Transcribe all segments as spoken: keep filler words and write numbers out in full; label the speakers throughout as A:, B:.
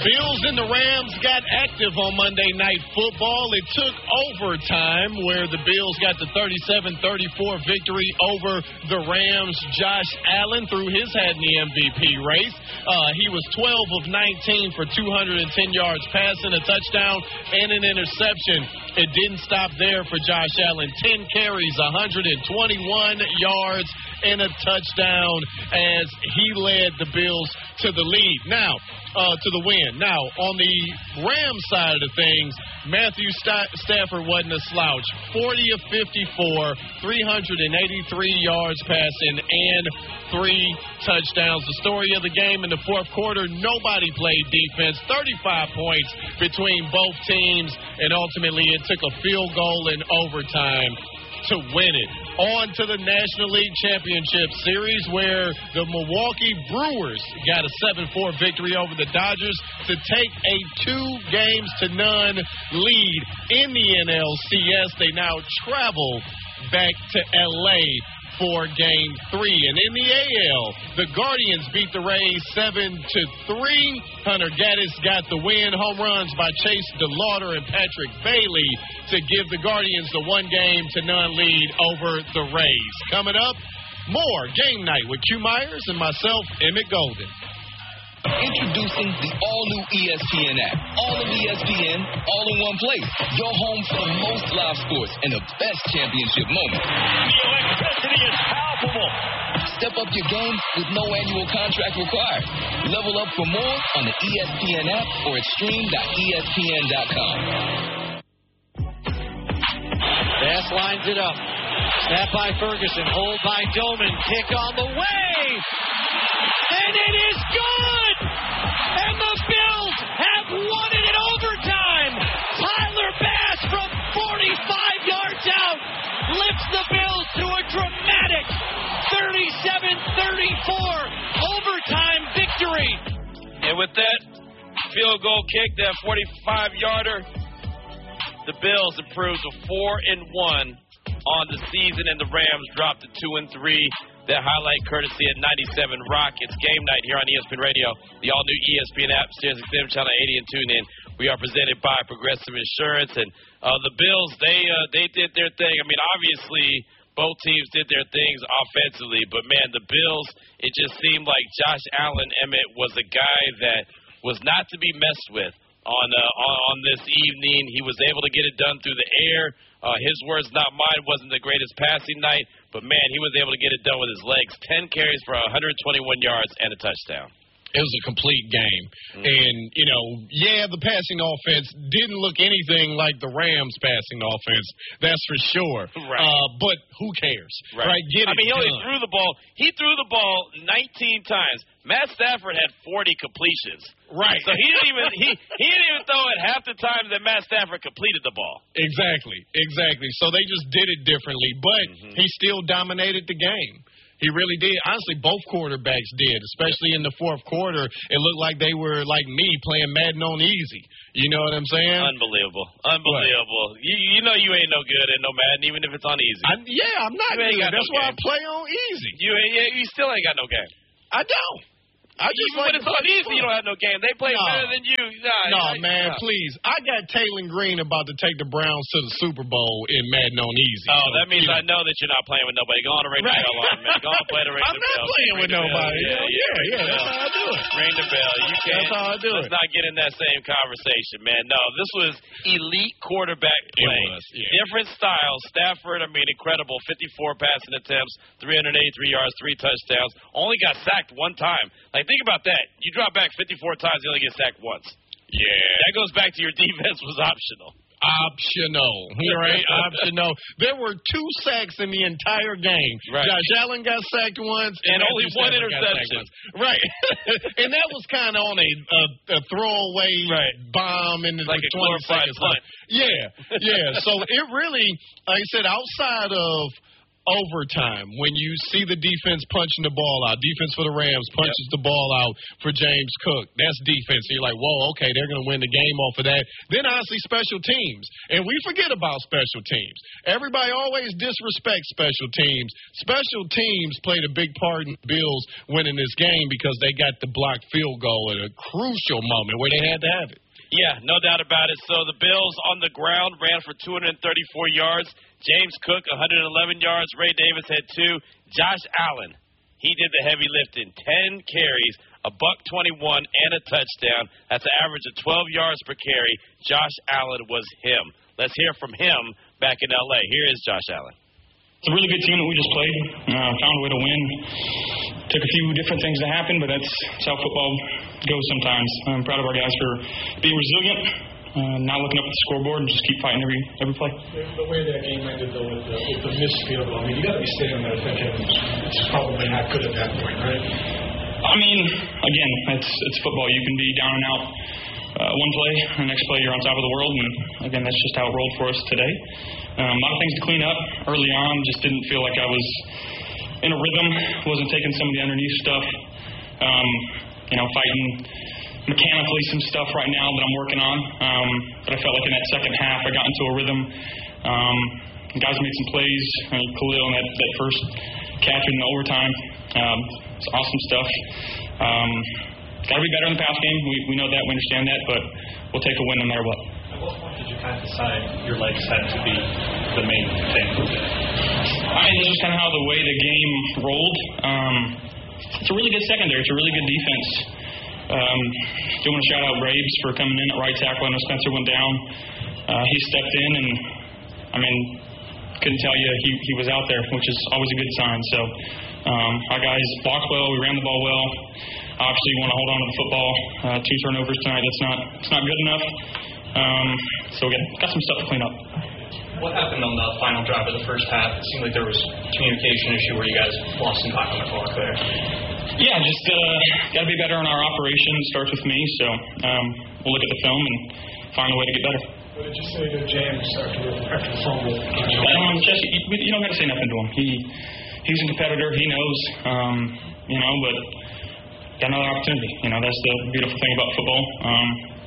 A: Bills and the Rams got active on Monday Night Football. It took overtime where the Bills got the thirty-seven thirty-four victory over the Rams. Josh Allen threw his hat in the M V P race. Uh, he was twelve of nineteen for two hundred ten yards passing, a touchdown, and an interception. It didn't stop there for Josh Allen. ten carries, one hundred twenty-one yards, and a touchdown as he led the Bills to the lead. Now, uh, to the win. Now, on the Rams side of the things, Matthew St- Stafford wasn't a slouch. forty of fifty-four, three hundred eighty-three yards passing, and three touchdowns. The story of the game in the fourth quarter, nobody played defense. thirty-five points between both teams, and ultimately it took a field goal in overtime to win it. On to the National League Championship Series, where the Milwaukee Brewers got a seven four victory over the Dodgers to take a two games to none lead in the N L C S. They now travel back to L A for game three. And in the A L, the Guardians beat the Rays seven to three. Hunter Gaddis got the win. Home runs by Chase DeLauder and Patrick Bailey to give the Guardians the one game to none lead over the Rays. Coming up, more Game Night with Q Myers and myself, Emmett Golden.
B: Introducing the all-new E S P N app. All of E S P N, all in one place. Your home for the most live sports and the best championship moments.
C: The electricity is palpable.
B: Step up your game with no annual contract required. Level up for more on the E S P N app or at stream dot E S P N dot com.
D: Bass lines it up. Snap by Ferguson. Hold by Doman. Kick on the way. And it is good! And the Bills have won it in overtime! Tyler Bass from forty-five yards out lifts the Bills to a dramatic thirty-seven thirty-four overtime victory.
E: And with that field goal kick, that forty-five-yarder, the Bills improved to four and one on the season, and the Rams dropped to two and three. That highlight courtesy at ninety-seven Rock. It's Game Night here on E S P N Radio, the all-new E S P N app, Sirius X M Channel eighty, and tune in. We are presented by Progressive Insurance, and uh, the Bills, they uh, they did their thing. I mean, obviously, both teams did their things offensively, but, man, the Bills, it just seemed like Josh Allen, Emmett, was a guy that was not to be messed with on, uh, on, on this evening. He was able to get it done through the air. Uh, his words, not mine, wasn't the greatest passing night, but, man, he was able to get it done with his legs. ten carries for one hundred twenty-one yards and a touchdown.
A: It was a complete game. Mm-hmm. And, you know, yeah, the passing offense didn't look anything like the Rams' passing offense. That's for sure.
E: Right.
A: Uh, but who cares?
E: Right.
A: right? Get
E: I
A: it
E: mean, he only
A: done.
E: threw the ball. He threw the ball nineteen times. Matt Stafford had forty completions.
A: Right.
E: So he didn't even he, he didn't even throw it half the time that Matt Stafford completed the ball.
A: Exactly. Exactly. So they just did it differently. But mm-hmm. he still dominated the game. He really did. Honestly, both quarterbacks did, especially in the fourth quarter. It looked like they were, like me, playing Madden on easy. You know what I'm saying?
E: Unbelievable. Unbelievable. You, you know you ain't no good at no Madden, even if it's on easy.
A: I, yeah, I'm not good. That's no why game. I play on easy.
E: You, you still ain't got no game.
A: I don't. I just
E: Even when it's on easy, you don't have no game. They play no. better than you. Nah,
A: no,
E: you know,
A: man,
E: no.
A: please. I got Taylor Green about to take the Browns to the Super Bowl in Madden on easy.
E: Oh,
A: so,
E: that means
A: know.
E: I know that you're not playing with nobody. Go on and ring
A: right.
E: the bell on, man. Go on and play the ring
A: I'm
E: the bell.
A: I'm not playing with nobody.
E: Yeah, yeah,
A: yeah, yeah, yeah. That's how I do it.
E: Ring the bell. You can't.
A: That's how I do
E: let's
A: it.
E: Let's not get in that same conversation, man. No, this was elite quarterback play.
A: Was, yeah.
E: Different styles. Stafford, I mean, incredible. fifty-four passing attempts, three hundred eighty-three yards, three touchdowns. Only got sacked one time. Like, think about that. You drop back fifty-four times, you only get sacked once.
A: Yeah.
E: That goes back to your defense was optional.
A: Optional, right? Optional. There were two sacks in the entire game.
E: Right.
A: Josh Allen got sacked once,
E: and,
A: and
E: only one interception.
A: Right, and that was kind of on a, a, a throwaway
E: right.
A: bomb in the
E: like a
A: twenty seconds.
E: Punt.
A: Yeah, yeah. So it really, like I said, outside of overtime, when you see the defense punching the ball out, defense for the Rams punches yep. the ball out for James Cook. That's defense. So you're like, whoa, okay, they're going to win the game off of that. Then, honestly, special teams. And we forget about special teams. Everybody always disrespects special teams. Special teams played a big part in the Bills winning this game because they got the blocked field goal at a crucial moment where they had to have it.
E: Yeah, no doubt about it. So the Bills on the ground ran for two hundred thirty-four yards. James Cook, one hundred eleven yards. Ray Davis had two. Josh Allen, he did the heavy lifting. ten carries, a buck twenty-one, and a touchdown. That's an average of twelve yards per carry. Josh Allen was him. Let's hear from him back in L A. Here is Josh Allen.
F: It's a really good team that we just played. Uh, found a way to win. Took a few different things to happen, but that's, that's how football goes sometimes. I'm proud of our guys for being resilient, uh, not looking up at the scoreboard, and just keep fighting every every play.
G: The way that game ended, though, with the, with the missed field goal, I mean, you got to be sitting there thinking it's probably not good at that point, right?
F: I mean, again, it's it's football. You can be down and out uh, one play, the next play you're on top of the world, and again, that's just how it rolled for us today. Um, a lot of things to clean up early on. Just didn't feel like I was in a rhythm. Wasn't taking some of the underneath stuff. Um, you know, fighting mechanically some stuff right now that I'm working on. Um, but I felt like in that second half I got into a rhythm. Um, guys made some plays. I mean, Khalil in that, that first catch in overtime. Um, it's awesome stuff. Um, got to be better in the pass game. We, we know that. We understand that. But we'll take a win no matter what.
G: At what point did you kind of decide your legs had to be the main thing?
F: I mean, this is kind of how the way the game rolled. Um, it's a really good secondary. It's a really good defense. Um, do want to shout out Braves for coming in at right tackle. I know Spencer went down. Uh, he stepped in, and I mean, couldn't tell you he, he was out there, which is always a good sign. So um, our guys blocked well. We ran the ball well. Obviously, we want to hold on to the football. Uh, two turnovers tonight. That's not it's not good enough. Um, so we got, got some stuff to clean up.
G: What happened on the final drive of the first half? It seemed like there was a communication issue where you guys lost some time on the clock there.
F: Yeah, just uh, got to be better on our operation. Starts with me, so um, we'll look at the film and find a way to get better.
G: What did you say to James after, after the fumble?
F: Um, just, you, you don't got to say nothing to him. He he's a competitor. He knows, um, you know, but got another opportunity. You know, that's the beautiful thing about football. Um,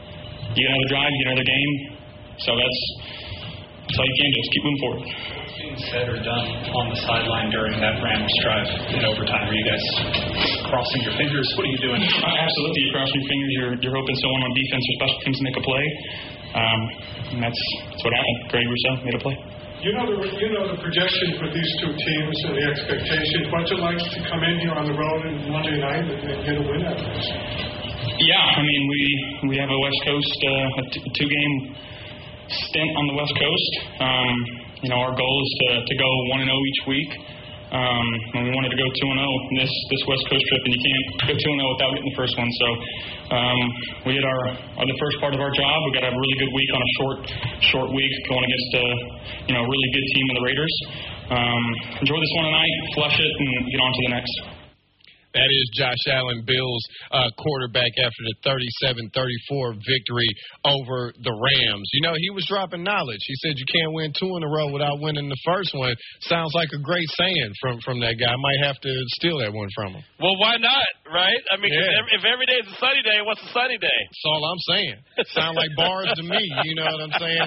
F: you get another drive, you get another game. So that's that's all you can do. Just keep moving forward.
G: What's being said or done on the sideline during that Rams drive in overtime? Are you guys crossing your fingers? What are you doing?
F: Uh, absolutely, you're crossing your fingers. You're you're hoping someone on defense or special teams make a play. Um, and that's that's what happened. Greg Rousseau made a play.
H: You know the you know the projections with these two teams and the expectations. What's it like to come in here on the road on Monday night and, and get a win out of this?
F: Yeah, I mean we we have a West Coast uh, a t- two game stint on the West Coast. Um, you know our goal is to to go one and zero each week. Um, and we wanted to go two and zero this this West Coast trip, and you can't go two and zero without getting the first one. So um, we did our, our the first part of our job. We got to have a really good week on a short short week going against a you know a really good team in the Raiders. Um, enjoy this one tonight, flush it, and get on to the next.
A: That is Josh Allen, Bills uh, quarterback, after the thirty-seven thirty-four victory over the Rams. You know, he was dropping knowledge. He said you can't win two in a row without winning the first one. Sounds like a great saying from, from that guy. I might have to steal that one from him.
E: Well, why not, right? I mean,
A: yeah.
E: if, if every day is a sunny day, what's a sunny day?
A: That's all I'm saying. Sound like bars to me, you know what I'm saying?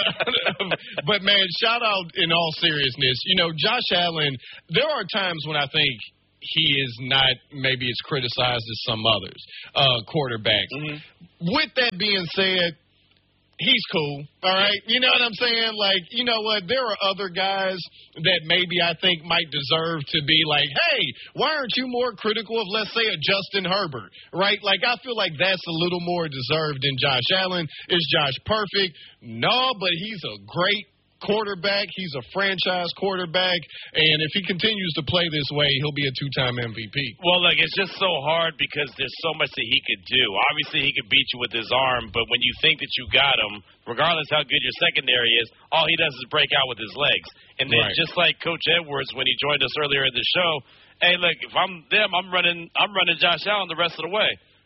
A: But, man, shout out in all seriousness. You know, Josh Allen, there are times when I think he is not maybe as criticized as some others, uh, quarterbacks. Mm-hmm. With that being said, he's cool, all right? You know what I'm saying? Like, you know what? There are other guys that maybe I think might deserve to be like, hey, why aren't you more critical of, let's say, a Justin Herbert, right? Like, I feel like that's a little more deserved than Josh Allen. Is Josh perfect? No, but he's a great quarterback. He's a franchise quarterback, and if he continues to play this way, he'll be a two-time M V P.
E: Well, look, it's just so hard because there's so much that he could do. Obviously, he could beat you with his arm, but when you think that you got him, regardless how good your secondary is, all he does is break out with his legs. And then right. just like Coach Edwards when he joined us earlier in the show, hey, look, if I'm them, I'm running, I'm running Josh Allen the rest of the way.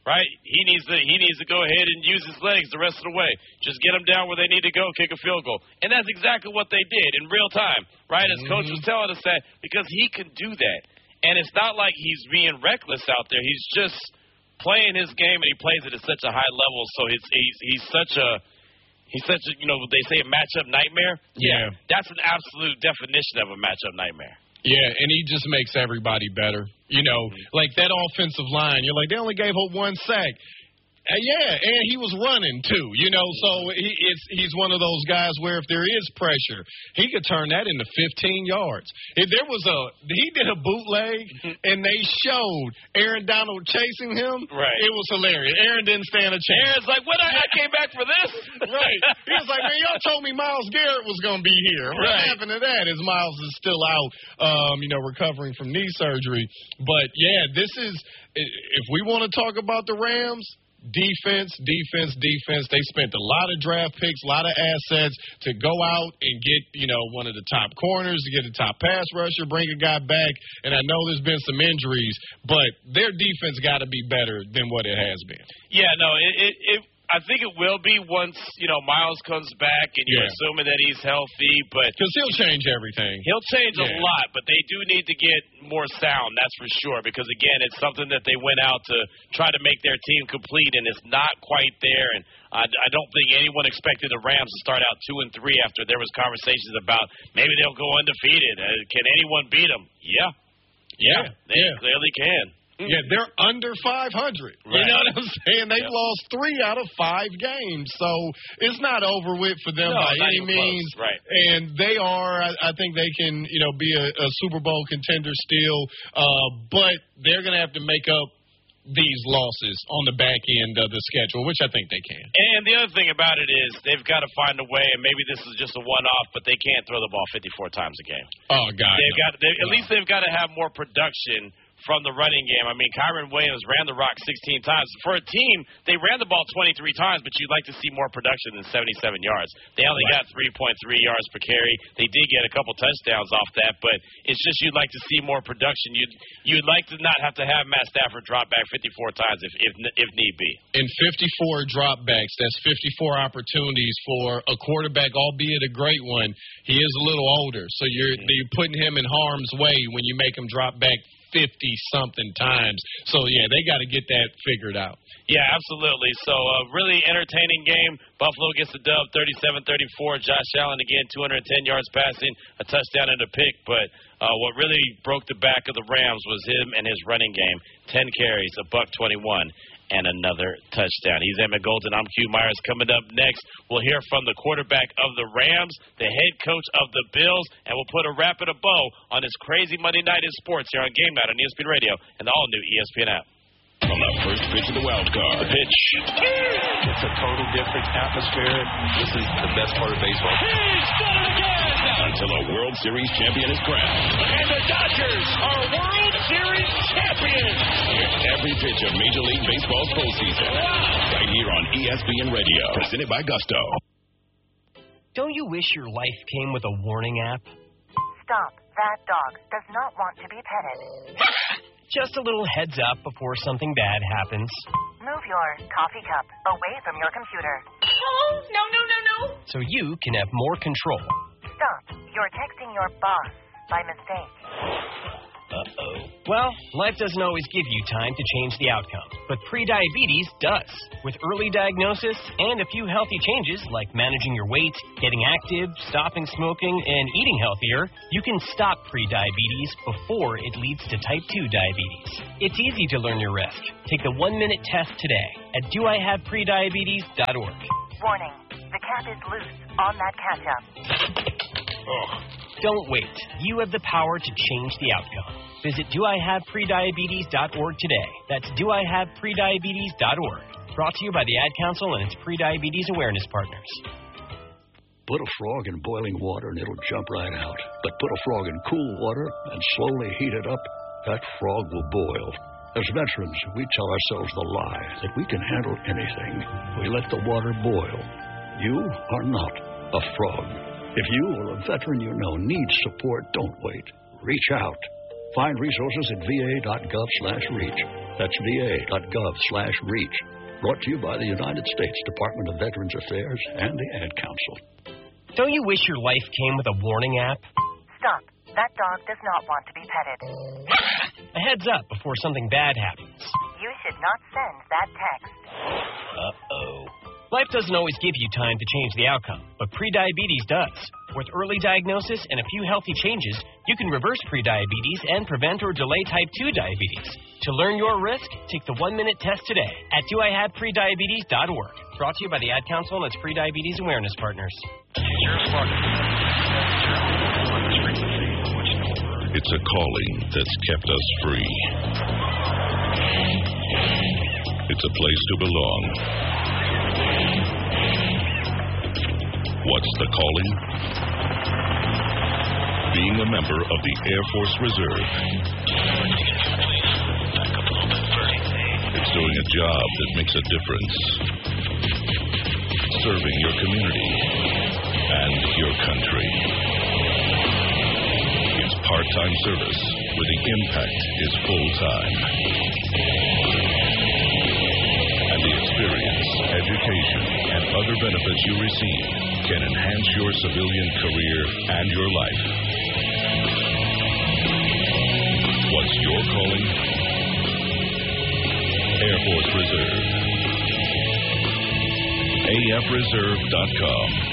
E: right? He needs to he needs to go ahead and use his legs the rest of the way. Just get them down where they need to go, kick a field goal. And that's exactly what they did in real time, right? As
A: mm-hmm.
E: Coach was telling us that, because he can do that. And it's not like he's being reckless out there. He's just playing his game, and he plays it at such a high level. So he's he's, he's such a he's such a, you know, they say a matchup nightmare.
A: Yeah.
E: yeah, that's an absolute definition of a matchup nightmare.
A: Yeah, and he just makes everybody better. You know, like that offensive line, you're like, they only gave up one sack. Uh, yeah, and he was running, too, you know, so he, it's, he's one of those guys where if there is pressure, he could turn that into fifteen yards. If there was a – he did a bootleg, and they showed Aaron Donald chasing him.
E: Right.
A: It was hilarious. Aaron didn't stand a chance.
E: Aaron's like, what? I, I came back for this?
A: Right. He was like, man, y'all told me Myles Garrett was going to be here. What
E: right.
A: happened to that? Is Myles is still out, um, you know, recovering from knee surgery. But, yeah, this is – if we want to talk about the Rams – defense, defense, defense. They spent a lot of draft picks, a lot of assets to go out and get, you know, one of the top corners, to get a top pass rusher, bring a guy back. And I know there's been some injuries, but their defense got to be better than what it has been.
E: Yeah, no, it, it, it I think it will be once, you know, Myles comes back and you're
A: yeah.
E: assuming that he's healthy. But
A: because he'll change everything.
E: He'll change
A: yeah.
E: a lot, but they do need to get more sound, that's for sure. Because, again, it's something that they went out to try to make their team complete, and it's not quite there. And I, I don't think anyone expected the Rams to start out two and three after there was conversations about maybe they'll go undefeated. Uh, can anyone beat them? Yeah. Yeah,
A: yeah.
E: they
A: yeah.
E: clearly can.
A: Yeah, they're under five hundred.
E: Right.
A: You know what I'm saying? They've
E: yep.
A: lost three out of five games. So it's not over with for them
E: no,
A: by any means.
E: Close. Right.
A: And they are, I, I think they can, you know, be a, a Super Bowl contender still. Uh, but they're going to have to make up these losses on the back end of the schedule, which I think they can.
E: And the other thing about it is they've got to find a way, and maybe this is just a one-off, but they can't throw the ball fifty-four times a game.
A: Oh, God.
E: They've
A: no.
E: got they,
A: no.
E: At least they've got to have more production from the running game. I mean, Kyren Williams ran the rock sixteen times. For a team, they ran the ball twenty-three times, but you'd like to see more production than seventy-seven yards. They only right. got three point three yards per carry. They did get a couple touchdowns off that, but it's just you'd like to see more production. You'd you'd like to not have to have Matt Stafford drop back fifty-four times if if, if need be.
A: In fifty-four dropbacks, that's fifty-four opportunities for a quarterback, albeit a great one. He is a little older, so you're, mm-hmm. you're putting him in harm's way when you make him drop back fifty-something times. So, yeah, they got to get that figured out.
E: Yeah, absolutely. So, a uh, really entertaining game. Buffalo gets the dub, thirty-seven thirty-four. Josh Allen, again, two hundred ten yards passing, a touchdown and a pick. But uh, what really broke the back of the Rams was him and his running game. ten carries, a buck twenty-one, and another touchdown. He's Emmett Golden. I'm Q Myers. Coming up next, we'll hear from the quarterback of the Rams, the head coach of the Bills, and we'll put a wrap and a bow on this crazy Monday night in sports here on Game Night on E S P N Radio and the all-new E S P N app.
C: From the first pitch of the wild card. The pitch.
I: It's a total different atmosphere. This is the best part of baseball.
C: He's done it again! Until a World Series champion is crowned. And the Dodgers are World Series champions! Hear every pitch of Major League Baseball's postseason. Wow! Right here on E S P N Radio. Presented by Gusto.
J: Don't you wish your life came with a warning app?
K: Stop. That dog does not want to be petted.
J: Just a little heads up before something bad happens.
K: Move your coffee cup away from your computer.
L: Oh, no, no, no, no.
J: So you can have more control.
K: Stop. You're texting your boss by mistake.
J: Uh-oh. Well, life doesn't always give you time to change the outcome, but prediabetes does. With early diagnosis and a few healthy changes like managing your weight, getting active, stopping smoking, and eating healthier, you can stop prediabetes before it leads to type two diabetes. It's easy to learn your risk. Take the one-minute test today at do I have prediabetes dot org.
K: Warning, the cap is loose on that ketchup.
J: Ugh. Don't wait. You have the power to change the outcome. Visit do I have prediabetes dot org today. That's do I have prediabetes dot org. Brought to you by the Ad Council and its Prediabetes Awareness Partners.
M: Put a frog in boiling water and it'll jump right out. But put a frog in cool water and slowly heat it up, that frog will boil. As veterans, we tell ourselves the lie that we can handle anything. We let the water boil. You are not a frog. If you or a veteran you know needs support, don't wait. Reach out. Find resources at va.gov slash reach. That's va.gov slash reach. Brought to you by the United States Department of Veterans Affairs and the Ad Council.
J: Don't you wish your life came with a warning app?
K: Stop. That dog does not want to be petted.
J: A heads up before something bad happens.
K: You should not send that text.
J: Uh-oh. Life doesn't always give you time to change the outcome, but prediabetes does. With early diagnosis and a few healthy changes, you can reverse prediabetes and prevent or delay type two diabetes. To learn your risk, take the one-minute test today at do I have prediabetes dot org. Brought to you by the Ad Council and its prediabetes awareness partners.
C: It's a calling that's kept us free. It's a place to belong. What's the calling? Being a member of the Air Force Reserve. It's doing a job that makes a difference. Serving your community and your country. It's part-time service where the impact is full-time. And the experience, education, and other benefits you receive can enhance your civilian career and your life. What's your calling? Air Force Reserve. A F reserve dot com.